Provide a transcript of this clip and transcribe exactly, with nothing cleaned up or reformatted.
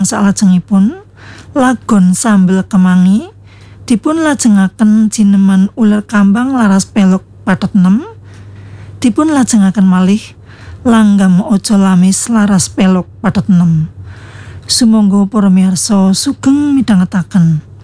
salajengipun lagon sambel kemangi dipun lajengaken jineman uler kambang laras pelok pathet enem, dipun lajengaken malih langgam aja lamis laras pelok pathet enem. Sumangga para miyarsa sugeng midhangetaken.